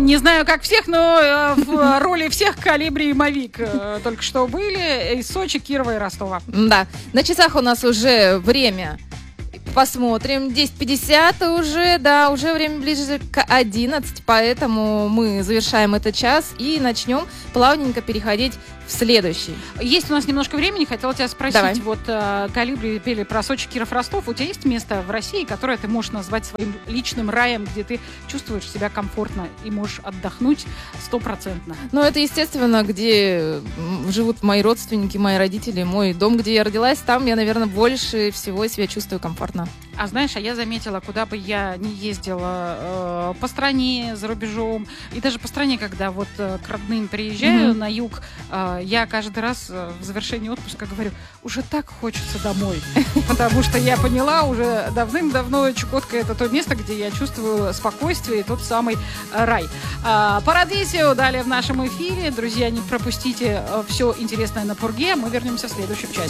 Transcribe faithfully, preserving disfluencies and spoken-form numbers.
Не знаю, как всех, но э, в роли всех Колибри и Мавик э, только что были из Сочи, Кирова и Ростова. Да, на часах у нас уже время. Посмотрим. десять пятьдесят уже, да, уже время ближе к одиннадцати, поэтому мы завершаем этот час и начнем плавненько переходить в следующий. Есть у нас немножко времени, хотела тебя спросить. Давай. Вот э, Колибри пели про Сочи, Киров, Ростов. У тебя есть место в России, которое ты можешь назвать своим личным раем, где ты чувствуешь себя комфортно и можешь отдохнуть стопроцентно? Ну, это, естественно, где живут мои родственники, мои родители, мой дом, где я родилась. Там я, наверное, больше всего себя чувствую комфортно. А знаешь, а я заметила, куда бы я ни ездила э, по стране, за рубежом, и даже по стране, когда вот э, к родным приезжаю mm-hmm. на юг, э, я каждый раз э, в завершении отпуска говорю, уже так хочется домой. Потому что я поняла уже давным-давно, Чукотка — это то место, где я чувствую спокойствие и тот самый рай. Парадисио далее в нашем эфире. Друзья, не пропустите все интересное на Пурге. Мы вернемся в следующем часе.